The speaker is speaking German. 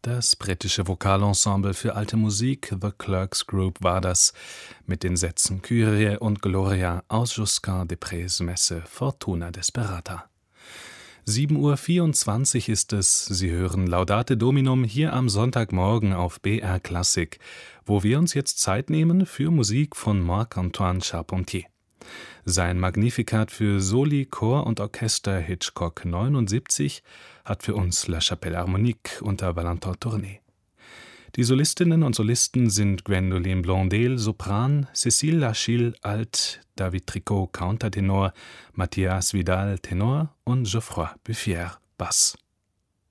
Das britische Vokalensemble für alte Musik The Clerks Group war das, mit den Sätzen Kyrie und Gloria aus Josquin des Près' Messe Fortuna Desperata. 7:24 Uhr ist es, Sie hören Laudate Dominum hier am Sonntagmorgen auf BR Klassik, wo wir uns jetzt Zeit nehmen für Musik von Marc-Antoine Charpentier. Sein Magnificat für Soli, Chor und Orchester Hitchcock 79 hat für uns La Chapelle Harmonique unter Valentin Tourné. Die Solistinnen und Solisten sind Gwendoline Blondel, Sopran, Cécile Achille, Alt, David Tricot, Countertenor, Mathias Vidal, Tenor und Geoffroy Buffier, Bass.